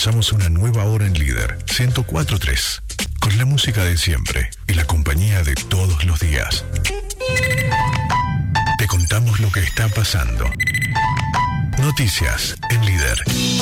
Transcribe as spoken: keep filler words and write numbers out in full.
comenzamos una nueva hora en Líder ciento cuatro punto tres, con la música de siempre y la compañía de todos los días. Te contamos lo que está pasando. Noticias en Líder.